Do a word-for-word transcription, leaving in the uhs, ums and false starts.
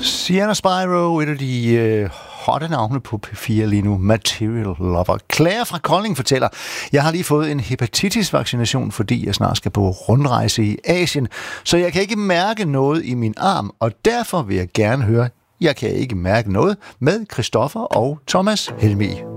Sienna Spyro, et af de øh, hotte navne på P fire lige nu, Material Lover. Claire fra Kolding fortæller, jeg har lige fået en hepatitis-vaccination, fordi jeg snart skal på rundrejse i Asien, så jeg kan ikke mærke noget i min arm, og derfor vil jeg gerne høre, jeg kan ikke mærke noget med Christoffer og Thomas Helmig.